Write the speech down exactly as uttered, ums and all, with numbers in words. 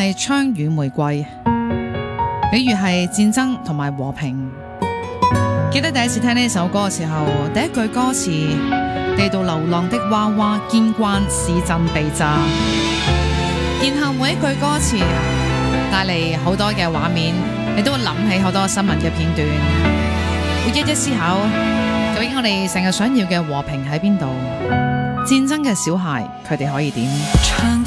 係槍與玫瑰，比喻係戰爭同埋和平。記得第一次聽呢首歌嘅時候，第一句歌詞，地道流浪的娃娃見慣市鎮被炸，然後每一句歌詞帶嚟好多嘅畫面，你都會諗起好多新聞嘅片段，會一一思考究竟我哋成日想要嘅和平喺邊度？戰爭嘅小孩佢哋可以點？